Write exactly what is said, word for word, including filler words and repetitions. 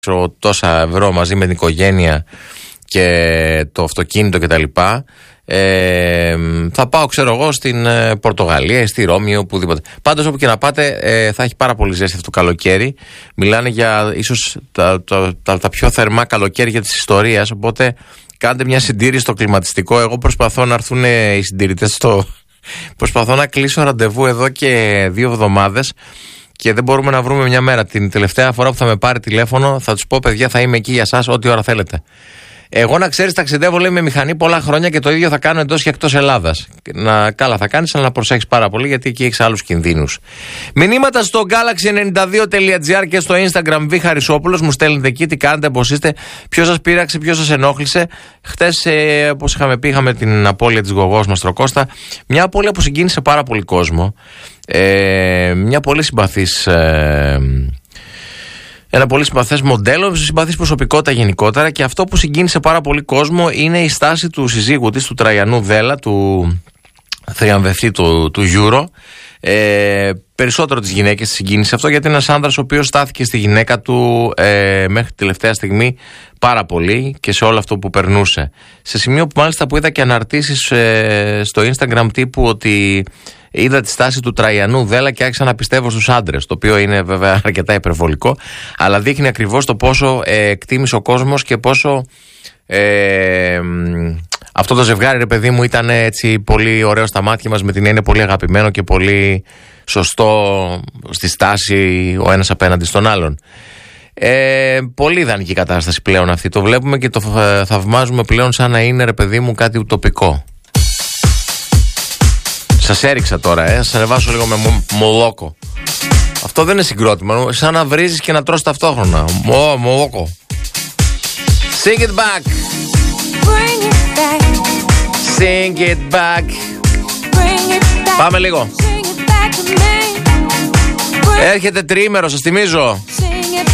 τόσα ευρώ μαζί με την οικογένεια και το αυτοκίνητο κτλ. Ε, θα πάω, ξέρω εγώ, στην ε, Πορτογαλία, στη Ρώμη, οπουδήποτε. Πάντως, όπου και να πάτε, ε, θα έχει πάρα πολύ ζέστη αυτό το καλοκαίρι. Μιλάνε για ίσως τα, τα, τα, τα πιο θερμά καλοκαίρια της ιστορίας. Οπότε, κάντε μια συντήρηση στο κλιματιστικό. Εγώ προσπαθώ να έρθουν οι συντηρητές στο. Προσπαθώ να κλείσω ραντεβού εδώ και δύο εβδομάδες και δεν μπορούμε να βρούμε μια μέρα. Την τελευταία φορά που θα με πάρει τηλέφωνο, θα τους πω: παιδιά, θα είμαι εκεί για σας ό,τι ώρα θέλετε. Εγώ, να ξέρεις, ταξιδεύω, λέει, με μηχανή πολλά χρόνια και το ίδιο θα κάνω εντός και εκτός Ελλάδας. Να, καλά θα κάνεις, αλλά να προσέχεις πάρα πολύ, γιατί εκεί έχεις άλλους κινδύνους. Μηνύματα στο γκάλαξι ενενήντα δύο τελεία τζι άρ και στο Instagram Β Χαρισόπουλος. Μου στέλνετε εκεί τι κάνετε, πώς είστε, ποιος σας πείραξε, ποιος σας ενόχλησε. Χτες, ε, όπως είχαμε πει, είχαμε την απώλεια της γογός μας Τροκώστα. Μια απώλεια που συγκίνησε πάρα πολύ κόσμο. Ε, μια πολύ συμπαθής. Ε, Ένα πολύ συμπαθές μοντέλο, συμπαθής προσωπικότητα γενικότερα, και αυτό που συγκίνησε πάρα πολύ κόσμο είναι η στάση του συζύγου της, του Τραϊανού Δέλα, του θριαμβευτή του, του Euro. Ε, περισσότερο τις γυναίκες συγκίνησε αυτό, γιατί είναι ένας άνδρας ο οποίος στάθηκε στη γυναίκα του ε, μέχρι τη τελευταία στιγμή πάρα πολύ και σε όλο αυτό που περνούσε. Σε σημείο που μάλιστα που είδα και αναρτήσεις ε, στο Instagram τύπου ότι είδα τη στάση του Τραϊανού Δέλα και άρχισα να πιστεύω στους άντρες, το οποίο είναι βέβαια αρκετά υπερβολικό, αλλά δείχνει ακριβώς το πόσο ε, εκτίμησε ο κόσμος και πόσο ε, αυτό το ζευγάρι, ρε παιδί μου, ήταν έτσι πολύ ωραίο στα μάτια μας, με την έννοια πολύ αγαπημένο και πολύ σωστό στη στάση ο ένας απέναντι στον άλλον. Ε, πολύ ιδανική κατάσταση πλέον αυτή. Το βλέπουμε και το θαυμάζουμε πλέον σαν να είναι, ρε παιδί μου, κάτι ουτοπικό. Σας έριξα τώρα, ε. Σας ανεβάσω λίγο με μο, μολόκο. Αυτό δεν είναι συγκρότημα. Σαν να βρίζεις και να τρως ταυτόχρονα. Μο, μολόκο. Sing it back. Bring it back. Sing it back. Bring it back. Πάμε λίγο. Sing it back to me. Bring Έρχεται τριήμερο, σας θυμίζω. Sing